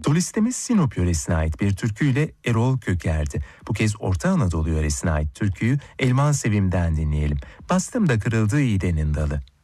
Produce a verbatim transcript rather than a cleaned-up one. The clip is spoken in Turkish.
Solistimiz Sinop yöresine ait bir türküyle Erol Köker'di. Bu kez Orta Anadolu yöresine ait türküyü Elman Sevim'den dinleyelim. Bastım da kırıldı iğdenin dalı.